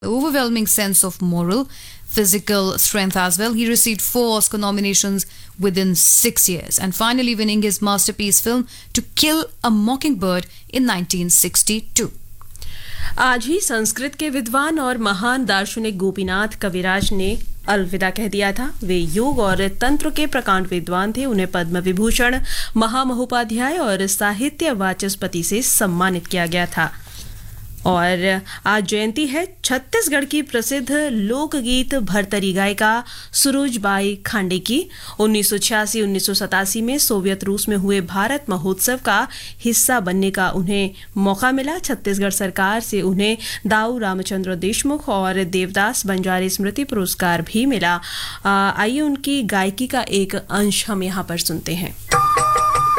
overwhelming sense of moral, physical strength as well. He received 4 Oscar nominations within 6 years, and finally winning his masterpiece film To Kill a Mockingbird in 1962. आज ही संस्कृत के विद्वान और महान दार्शनिक गोपीनाथ कविराज ने अलविदा कह दिया था। वे योग और तंत्र के प्रकांड विद्वान थे। उन्हें पद्म विभूषण, महामहोपाध्याय और साहित्य वाचस्पति से सम्मानित किया गया था। और आज जयंती है छत्तीसगढ़ की प्रसिद्ध लोकगीत भरतरी गायिका सुरुजबाई खांडे की। 1986-1987 में सोवियत रूस में हुए भारत महोत्सव का हिस्सा बनने का उन्हें मौका मिला। छत्तीसगढ़ सरकार से उन्हें दाऊ रामचंद्र देशमुख और देवदास बंजारे स्मृति पुरस्कार भी मिला। आइए उनकी गायकी का एक अंश हम यहाँ पर सुनते हैं।